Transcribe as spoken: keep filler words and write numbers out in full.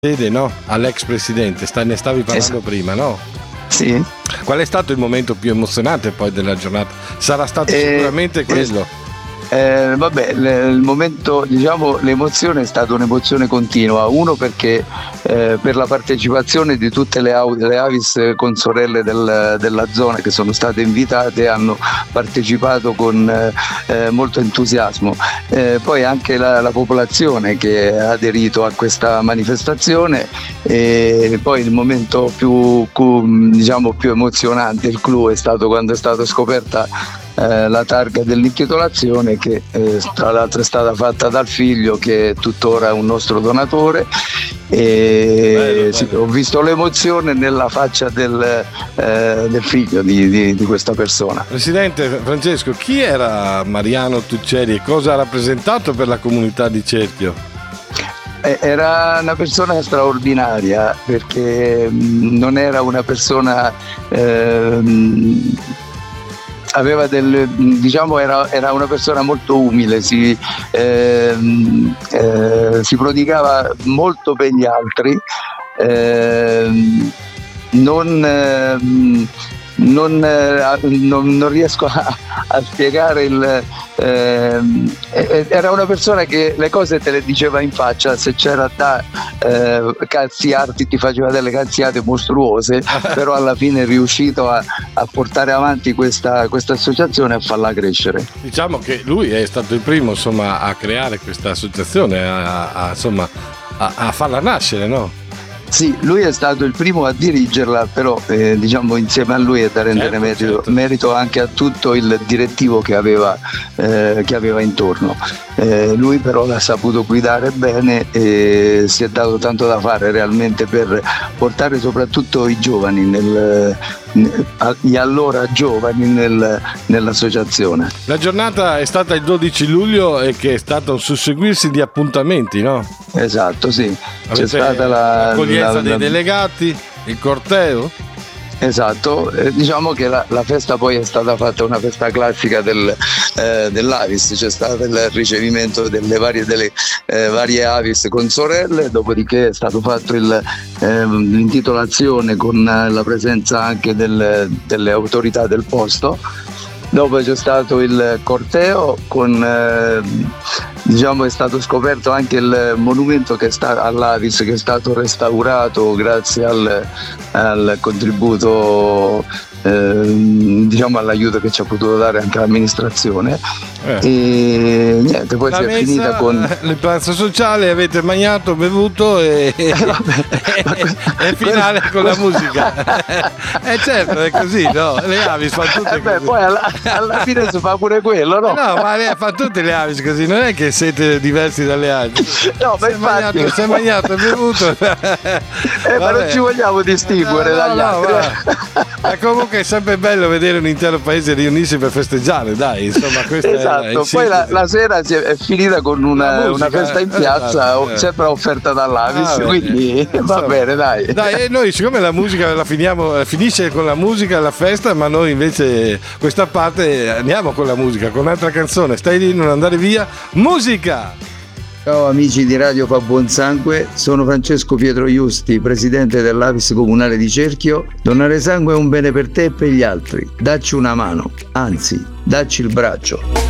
Chiede, no, all'ex presidente, sta, ne stavi parlando esatto. prima, no? Sì. Qual è stato il momento più emozionante poi della giornata? Sarà stato eh, sicuramente quello. Eh, Eh, vabbè, le, il momento, diciamo, l'emozione è stata un'emozione continua. Uno perché eh, per la partecipazione di tutte le, le Avis consorelle del, della zona che sono state invitate, hanno partecipato con eh, molto entusiasmo. Eh, poi anche la, la popolazione che ha aderito a questa manifestazione, e poi il momento più, diciamo, più emozionante, il clou, è stato quando è stata scoperta Eh, la targa dell'intitolazione, che eh, tra l'altro è stata fatta dal figlio, che è tuttora un nostro donatore, e bello, sì, bello. Ho visto l'emozione nella faccia del, eh, del figlio di, di, di questa persona. Presidente Francesco, chi era Mariano Tuccelli e cosa ha rappresentato per la comunità di Cerchio? Era una persona straordinaria, perché mh, non era una persona eh, aveva del, diciamo era, era una persona molto umile, si, eh, eh, si prodigava molto per gli altri, eh, non, eh, non, eh, non, non riesco a, a spiegare il eh, era una persona che le cose te le diceva in faccia. Se c'era da eh, calziarti, ti faceva delle calziate mostruose, però alla fine è riuscito a, a portare avanti questa, questa associazione e a farla crescere. Diciamo che lui è stato il primo, insomma, a creare questa associazione, a, a, insomma, a, a farla nascere, no? Sì, lui è stato il primo a dirigerla, però eh, diciamo insieme a lui è da rendere certo, merito, certo. merito anche a tutto il direttivo che aveva, eh, che aveva intorno. Eh, lui però l'ha saputo guidare bene e si è dato tanto da fare realmente per portare soprattutto i giovani, nel, gli allora giovani nel, nell'associazione. La giornata è stata il dodici luglio e che è stato un susseguirsi di appuntamenti, no? Esatto, sì. Avete C'è stata la l'accoglienza la, dei la... delegati, il corteo. Esatto, eh, diciamo che la, la festa poi è stata fatta una festa classica del, eh, dell'Avis, c'è stato il ricevimento delle varie, delle, eh, varie Avis con sorelle, dopodiché è stato fatto il, eh, l'intitolazione con la presenza anche del, delle autorità del posto. Dopo c'è stato il corteo con, eh, diciamo, è stato scoperto anche il monumento che sta all'Avis, che è stato restaurato grazie al, al contributo, eh, diciamo all'aiuto che ci ha potuto dare anche l'amministrazione. Eh. E niente, poi la si è messa, finita con il pranzo sociale, avete mangiato, bevuto e, e, e finale questo, con la musica. E eh certo, è così, no? Le Avis fanno tutte eh beh, così. Poi alla, alla fine si fa pure quello, no? Eh no, ma le fanno tutte le Avis così, non è che siete diversi dalle altre. No, ma si, è mangiato, si è mangiato e bevuto. Eh, ma non ci vogliamo distinguere no, dagli no, altri. Ma, ma comunque è sempre bello vedere un intero paese riunirsi per festeggiare, dai, insomma, questa esatto. Esatto, poi la, la sera si è, è finita con una, musica, una festa in piazza, esatto, sempre offerta dall'Avis, ah, quindi va insomma, bene, dai. Dai, e noi siccome la musica la finiamo, finisce con la musica la festa, ma noi invece questa parte andiamo con la musica, con un'altra canzone. Stai lì, non andare via. Musica! Ciao amici di Radio Fa Buon Sangue, sono Francesco Pietro Iusti, presidente dell'Avis Comunale di Cerchio. Donare sangue è un bene per te e per gli altri. Dacci una mano, anzi, dacci il braccio.